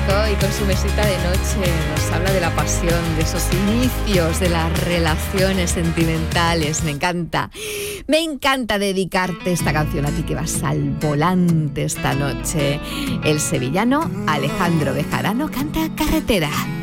disco y con su mesita de noche nos habla de la pasión, de esos inicios, de las relaciones sentimentales. Me encanta. Me encanta dedicarte esta canción a ti que vas al volante esta noche. El sevillano Alejandro Bejarano canta Carretera.